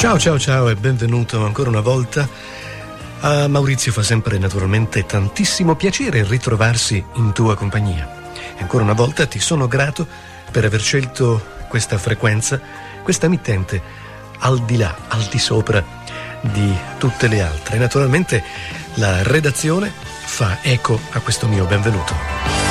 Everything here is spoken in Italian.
Ciao e benvenuto ancora una volta. A Maurizio fa sempre naturalmente tantissimo piacere ritrovarsi in tua compagnia. E ancora una volta ti sono grato per aver scelto questa frequenza, questa emittente, al di là, al di sopra di tutte le altre. E naturalmente la redazione fa eco a questo mio benvenuto.